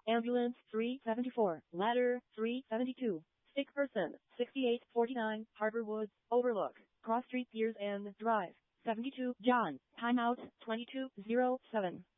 Ambulance 374, Ladder 372, Sick person 6849, Harbor Woods, Overlook, Cross Street, Piers and Drive. 72, John, timeout 2207.